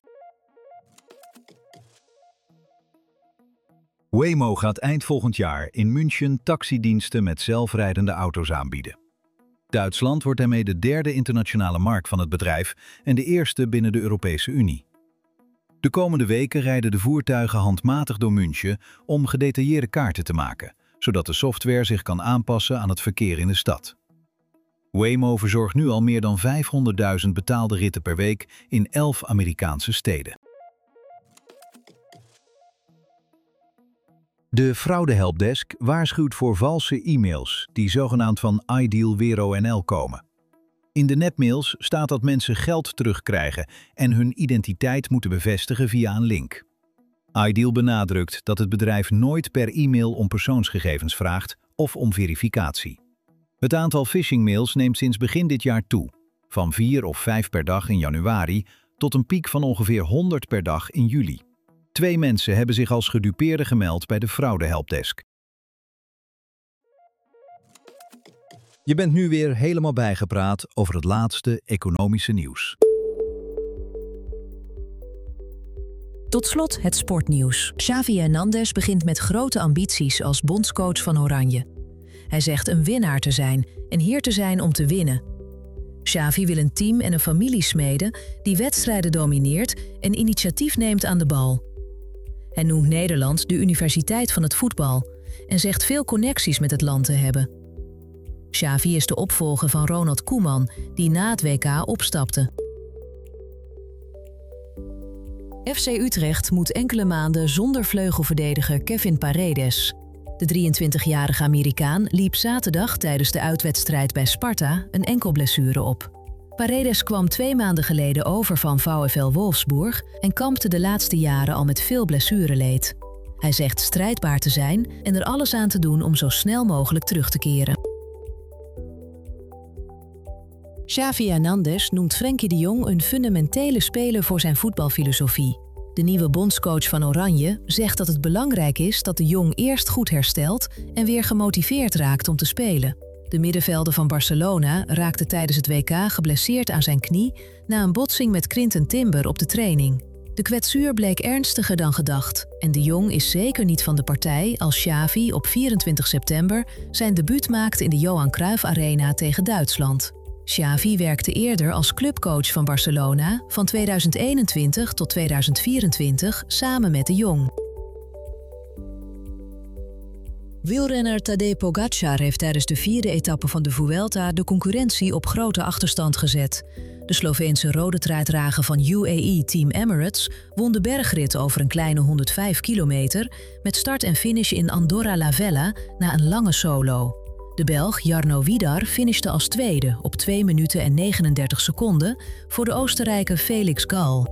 Waymo gaat eind volgend jaar in München taxidiensten met zelfrijdende auto's aanbieden. Duitsland wordt daarmee de derde internationale markt van het bedrijf en de eerste binnen de Europese Unie. De komende weken rijden de voertuigen handmatig door München om gedetailleerde kaarten te maken, zodat de software zich kan aanpassen aan het verkeer in de stad. Waymo verzorgt nu al meer dan 500.000 betaalde ritten per week in 11 Amerikaanse steden. De fraudehelpdesk waarschuwt voor valse e-mails die zogenaamd van Ideal Vero NL komen. In de nepmails staat dat mensen geld terugkrijgen en hun identiteit moeten bevestigen via een link. Ideal benadrukt dat het bedrijf nooit per e-mail om persoonsgegevens vraagt of om verificatie. Het aantal phishingmails neemt sinds begin dit jaar toe, van 4 of 5 per dag in januari tot een piek van ongeveer 100 per dag in juli. 2 mensen hebben zich als gedupeerden gemeld bij de fraudehelpdesk. Je bent nu weer helemaal bijgepraat over het laatste economische nieuws. Tot slot het sportnieuws. Xavi Hernandez begint met grote ambities als bondscoach van Oranje. Hij zegt een winnaar te zijn en hier te zijn om te winnen. Xavi wil een team en een familie smeden die wedstrijden domineert en initiatief neemt aan de bal. Hij noemt Nederland de universiteit van het voetbal en zegt veel connecties met het land te hebben. Xavi is de opvolger van Ronald Koeman, die na het WK opstapte. FC Utrecht moet enkele maanden zonder vleugelverdediger Kevin Paredes. De 23-jarige Amerikaan liep zaterdag tijdens de uitwedstrijd bij Sparta een enkelblessure op. Paredes kwam 2 maanden geleden over van VfL Wolfsburg en kampte de laatste jaren al met veel blessureleed. Hij zegt strijdbaar te zijn en er alles aan te doen om zo snel mogelijk terug te keren. Xavi Hernandez noemt Frenkie de Jong een fundamentele speler voor zijn voetbalfilosofie. De nieuwe bondscoach van Oranje zegt dat het belangrijk is dat de Jong eerst goed herstelt en weer gemotiveerd raakt om te spelen. De middenvelder van Barcelona raakte tijdens het WK geblesseerd aan zijn knie na een botsing met Quinten Timber op de training. De kwetsuur bleek ernstiger dan gedacht en de Jong is zeker niet van de partij als Xavi op 24 september zijn debuut maakt in de Johan Cruijff Arena tegen Duitsland. Xavi werkte eerder als clubcoach van Barcelona van 2021 tot 2024 samen met de Jong. Wielrenner Tadej Pogačar heeft tijdens de 4e etappe van de Vuelta de concurrentie op grote achterstand gezet. De Sloveense rode truitdrager van UAE Team Emirates won de bergrit over een kleine 105 kilometer met start en finish in Andorra la Vella na een lange solo. De Belg Jarno Widar finishte als tweede op 2 minuten en 39 seconden voor de Oostenrijker Felix Gall.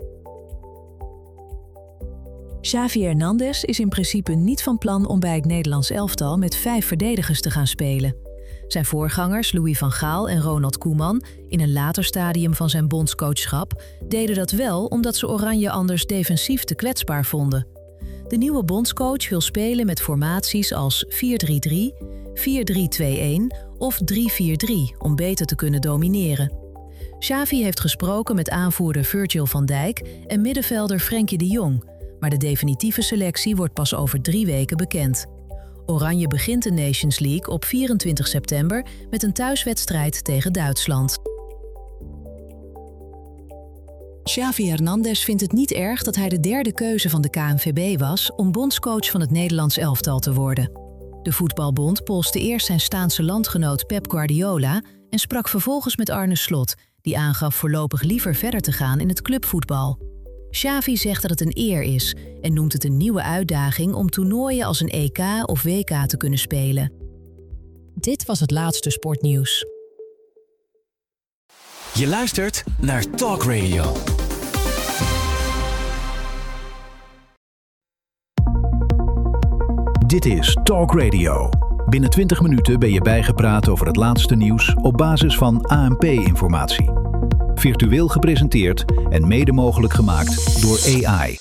Xavi Hernandez is in principe niet van plan om bij het Nederlands elftal met 5 verdedigers te gaan spelen. Zijn voorgangers Louis van Gaal en Ronald Koeman in een later stadium van zijn bondscoachschap deden dat wel omdat ze Oranje anders defensief te kwetsbaar vonden. De nieuwe bondscoach wil spelen met formaties als 4-3-3, 4-3-2-1 of 3-4-3 om beter te kunnen domineren. Xavi heeft gesproken met aanvoerder Virgil van Dijk en middenvelder Frenkie de Jong, maar de definitieve selectie wordt pas over 3 weken bekend. Oranje begint de Nations League op 24 september met een thuiswedstrijd tegen Duitsland. Xavi Hernandez vindt het niet erg dat hij de 3e keuze van de KNVB was om bondscoach van het Nederlands elftal te worden. De Voetbalbond polste eerst zijn Staanse landgenoot Pep Guardiola en sprak vervolgens met Arne Slot, die aangaf voorlopig liever verder te gaan in het clubvoetbal. Xavi zegt dat het een eer is en noemt het een nieuwe uitdaging om toernooien als een EK of WK te kunnen spelen. Dit was het laatste sportnieuws. Je luistert naar Talk Radio. Dit is Talk Radio. Binnen 20 minuten ben je bijgepraat over het laatste nieuws op basis van ANP-informatie. Virtueel gepresenteerd en mede mogelijk gemaakt door AI.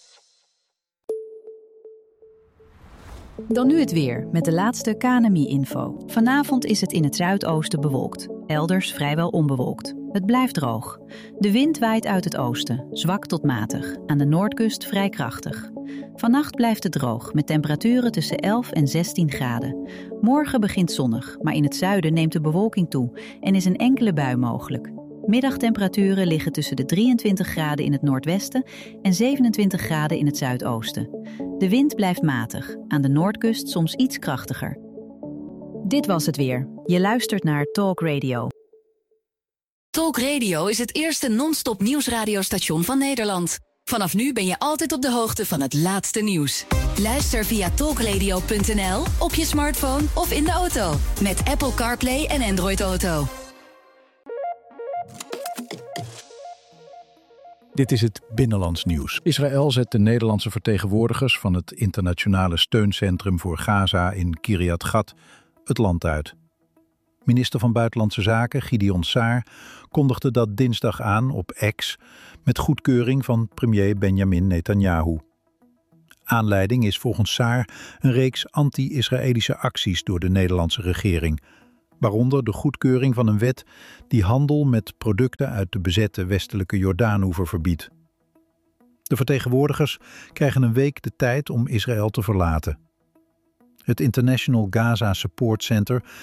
Dan nu het weer met de laatste KNMI-info. Vanavond is het in het zuidoosten bewolkt. Elders vrijwel onbewolkt. Het blijft droog. De wind waait uit het oosten, zwak tot matig. Aan de noordkust vrij krachtig. Vannacht blijft het droog, met temperaturen tussen 11 en 16 graden. Morgen begint zonnig, maar in het zuiden neemt de bewolking toe en is een enkele bui mogelijk. Middagtemperaturen liggen tussen de 23 graden in het noordwesten en 27 graden in het zuidoosten. De wind blijft matig, aan de noordkust soms iets krachtiger. Dit was het weer. Je luistert naar Talk Radio. Talk Radio is het eerste non-stop nieuwsradiostation van Nederland. Vanaf nu ben je altijd op de hoogte van het laatste nieuws. Luister via talkradio.nl, op je smartphone of in de auto. Met Apple CarPlay en Android Auto. Dit is het Binnenlands Nieuws. Israël zet de Nederlandse vertegenwoordigers van het internationale steuncentrum voor Gaza in Kiryat Gat het land uit. Minister van Buitenlandse Zaken Gideon Saar kondigde dat dinsdag aan op X met goedkeuring van premier Benjamin Netanyahu. Aanleiding is volgens Saar een reeks anti-Israëlische acties door de Nederlandse regering, waaronder de goedkeuring van een wet die handel met producten uit de bezette westelijke Jordaanoever verbiedt. De vertegenwoordigers krijgen een week de tijd om Israël te verlaten. Het International Gaza Support Center